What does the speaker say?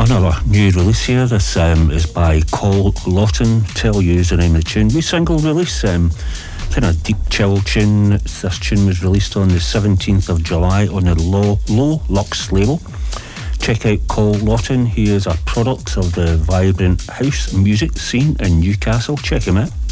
Another new release here. This is by Cole Lawton. Tell You is the name of the tune. New single release, kind of deep chill tune. This tune was released on the 17th of July on the Low Lux label. Check out Cole Lawton. He is a product of the vibrant house music scene in Newcastle. Check him out.